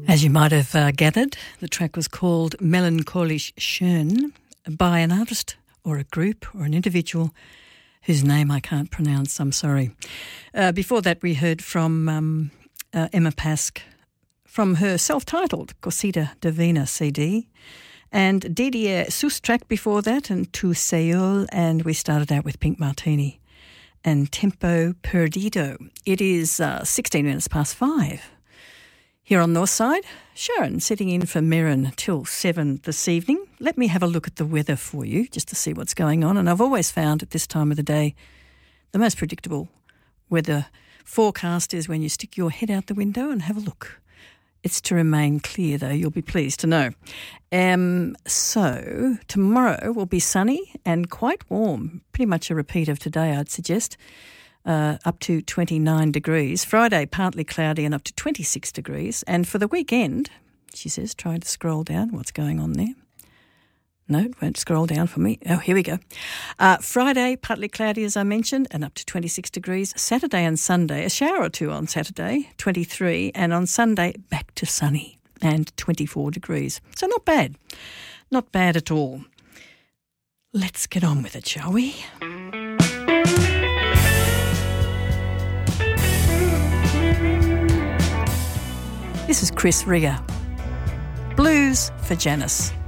As you might have gathered, the track was called Melancholisch Schön by an artist or a group or an individual whose name I can't pronounce, I'm sorry. Before that we heard from Emma Pask from her self-titled Cosita Divina CD, and Didier Soustrack before that, and Tu Seul, and we started out with Pink Martini and Tempo Perdido. It is 16 minutes past 5. Here on Northside, Sharon sitting in for Mirren till 7 this evening. Let me have a look at the weather for you just to see what's going on. And I've always found at this time of the day the most predictable weather forecast is when you stick your head out the window and have a look. It's to remain clear though, you'll be pleased to know. So tomorrow will be sunny and quite warm, pretty much a repeat of today I'd suggest. Up to 29 degrees. Friday, partly cloudy and up to 26 degrees. And for the weekend, she says, trying to scroll down. What's going on there? No, it won't scroll down for me. Oh, here we go. Friday, partly cloudy, as I mentioned, and up to 26 degrees. Saturday and Sunday, a shower or two on Saturday, 23. And on Sunday, back to sunny and 24 degrees. So not bad. Not bad at all. Let's get on with it, shall we? This is Chris Rea. Blues for Janice.